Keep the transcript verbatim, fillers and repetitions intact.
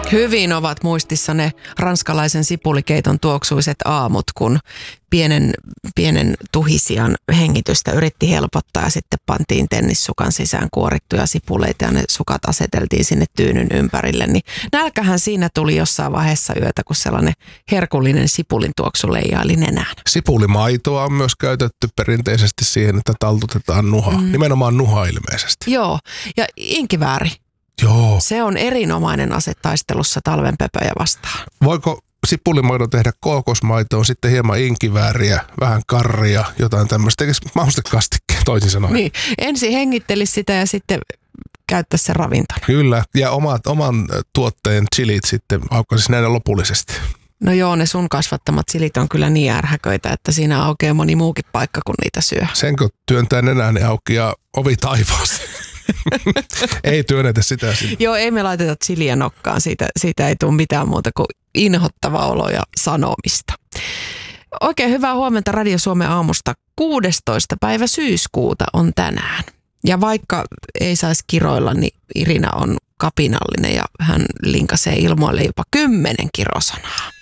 Hyvin ovat muistissa ne ranskalaisen sipulikeiton tuoksuiset aamut, kun pienen, pienen tuhisian hengitystä yritti helpottaa ja sitten pantiin tennissukan sisään kuorittuja sipuleita ja ne sukat aseteltiin sinne tyynyn ympärille. Niin nälkähän siinä tuli jossain vaiheessa yötä, kun sellainen herkullinen sipulin tuoksu leijaili nenään. Sipulimaitoa on myös käytetty perinteisesti siihen, että taltutetaan nuha. Mm. Nimenomaan nuha ilmeisesti. Joo, ja inkivääri. Joo. Se on erinomainen ase taistelussa talven pöpöjä vastaan. Voiko sipulimaidon tehdä kookosmaitoon, sitten hieman inkivääriä, vähän karria, jotain tämmöistä? Eikö maustekastikkeen toisin sanoen? Niin, ensin hengittelisi sitä ja sitten käyttäisi sen ravintona. Kyllä, ja omat, oman tuotteen chilit sitten aukkaisi näin lopullisesti. No joo, ne sun kasvattamat chilit on kyllä niin ärhäköitä, että siinä aukeaa moni muukin paikka, kun niitä syö. Senkö työntää nenäni auki ja ovi taivaaseen? Ei työnnetä sitä sinne. Joo, ei me laiteta chiliä nokkaan. Siitä, siitä ei tule mitään muuta kuin inhottava olo ja sanomista. Oikein hyvää huomenta Radio Suomen aamusta. kuudestoista päivä syyskuuta on tänään. Ja vaikka ei saisi kiroilla, niin Irina on kapinallinen ja hän linkasee ilmoille jopa kymmenen kirosanaa.